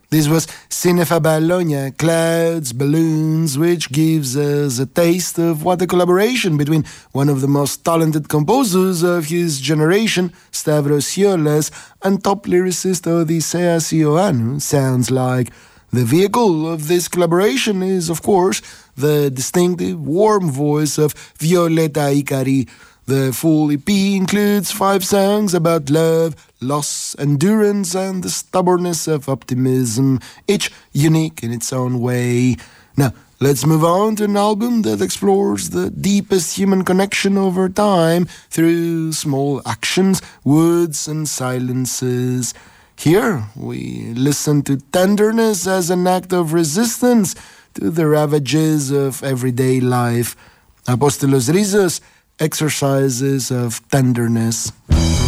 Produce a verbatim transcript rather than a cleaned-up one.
This was Cinefa Bologna, Clouds, Balloons, which gives us a taste of what the collaboration between one of the most talented composers of his generation, Stavros Iolas, and top lyricist Odysseas Ioannou sounds like. The vehicle of this collaboration is, of course, the distinctive, warm voice of Violeta Ikari. The full E P includes five songs about love, loss, endurance, and the stubbornness of optimism, each unique in its own way. Now, let's move on to an album that explores the deepest human connection over time through small actions, words, and silences. Here, we listen to tenderness as an act of resistance to the ravages of everyday life. Apostolos Rizos, Exercises of Tenderness.